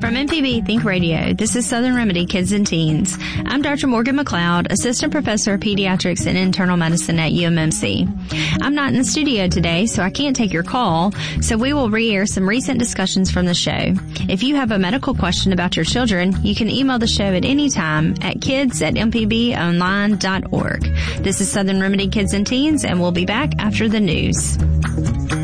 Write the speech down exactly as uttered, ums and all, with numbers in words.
From M P B Think Radio, this is Southern Remedy Kids and Teens. I'm Doctor Morgan McLeod, Assistant Professor of Pediatrics and Internal Medicine at U M M C. I'm not in the studio today, so I can't take your call, so we will re-air some recent discussions from the show. If you have a medical question about your children, you can email the show at any time at kids at m p b online dot org. This is Southern Remedy Kids and Teens, and we'll be back after the news.